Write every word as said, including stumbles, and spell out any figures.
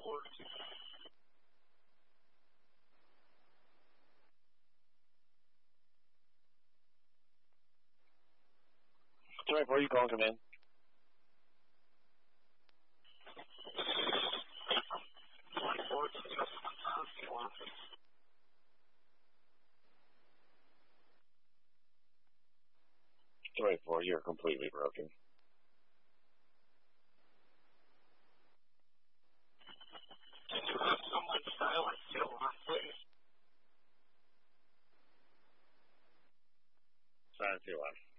twenty-four, you calling command? twenty-four, you're completely broken. Silence your line.